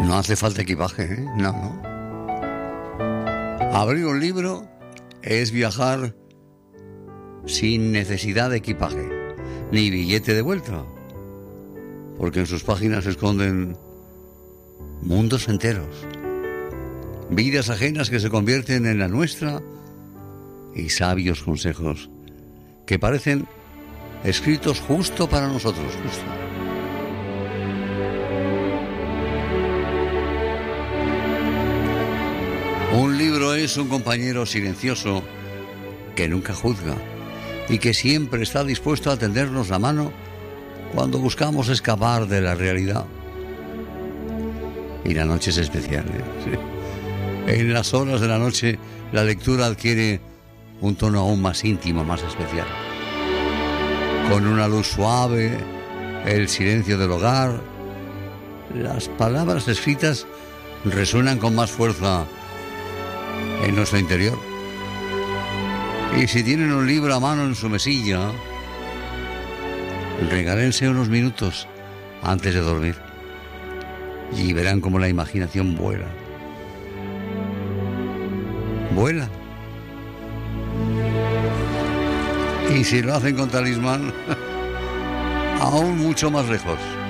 No hace falta equipaje, ¿eh? No, no. Abrir un libro es viajar sin necesidad de equipaje, ni billete de vuelta, porque en sus páginas se esconden mundos enteros, vidas ajenas que se convierten en la nuestra y sabios consejos que parecen escritos justo para nosotros, justo. Un libro es un compañero silencioso que nunca juzga y que siempre está dispuesto a tendernos la mano cuando buscamos escapar de la realidad. Y la noche es especial, ¿eh? Sí. En las horas de la noche la lectura adquiere un tono aún más íntimo, más especial. Con una luz suave, el silencio del hogar, las palabras escritas resuenan con más fuerza en nuestro interior. Y si tienen un libro a mano en su mesilla, regálense unos minutos antes de dormir y verán cómo la imaginación vuela. Vuela. Y si lo hacen con talismán, aún mucho más lejos.